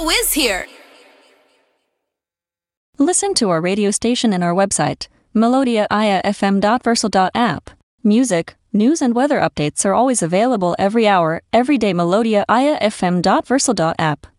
Wiz here. Listen to our radio station and our website, melodiaIAFM.versal.app. Music, news and weather updates are always available every hour, every day. melodiaIAFM.versal.app.